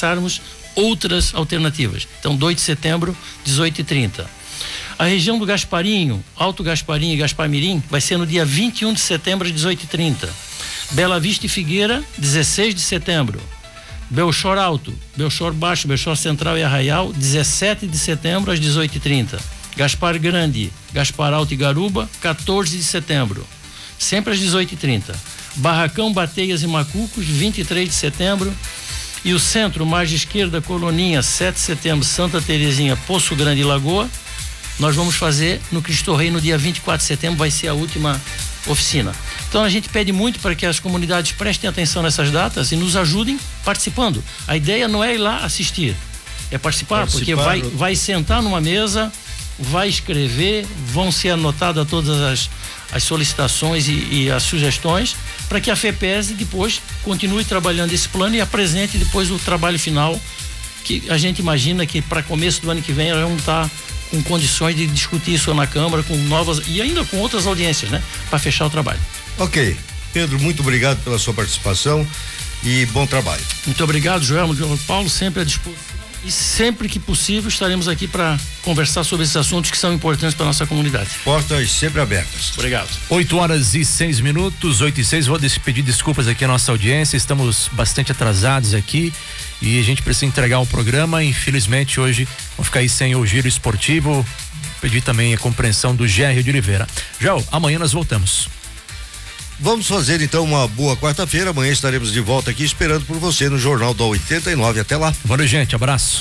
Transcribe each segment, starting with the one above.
pensarmos outras alternativas. Então, 2 de setembro, 18h30. A região do Gasparinho, Alto Gasparinho e Gaspar-Mirim, vai ser no dia 21 de setembro, às 18h30. Bela Vista e Figueira, 16 de setembro. Belchor Alto, Belchor Baixo, Belchor Central e Arraial, 17 de setembro, às 18h30. Gaspar Grande, Gaspar Alto e Garuba, 14 de setembro, sempre às 18h30. Barracão, Bateias e Macucos, 23 de setembro. E o centro, margem esquerda, Coloninha, 7 de setembro, Santa Terezinha, Poço Grande e Lagoa. Nós vamos fazer no Cristo Rei no dia 24 de setembro, vai ser a última oficina. Então a gente pede muito para que as comunidades prestem atenção nessas datas e nos ajudem participando. A ideia não é ir lá assistir, é participar. Porque vai sentar numa mesa, vai escrever, vão ser anotadas todas as solicitações e as sugestões, para que a FEPESE depois continue trabalhando esse plano e apresente depois o trabalho final, que a gente imagina que para começo do ano que vem nós vamos estar com condições de discutir isso na Câmara, com novas e ainda com outras audiências, né? Para fechar o trabalho. Ok. Pedro, muito obrigado pela sua participação e bom trabalho. Muito obrigado, Joel Paulo, sempre à disposição. E sempre que possível estaremos aqui para conversar sobre esses assuntos que são importantes para a nossa comunidade. Portas sempre abertas. Obrigado. 8h06, 8h06. Vou pedir desculpas aqui à nossa audiência. Estamos bastante atrasados aqui e a gente precisa entregar o programa. Infelizmente, hoje vamos ficar aí sem o giro esportivo. Pedir também a compreensão do Gério de Oliveira. Joel, amanhã nós voltamos. Vamos fazer então uma boa quarta-feira. Amanhã estaremos de volta aqui esperando por você no Jornal da 89. Até lá. Valeu, gente. Abraço.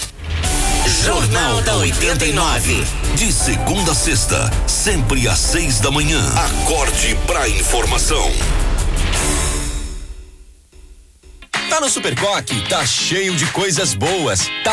Jornal da 89. De segunda a sexta, sempre às 6 da manhã. Acorde pra informação. Tá no Super Coque, tá cheio de coisas boas. Tá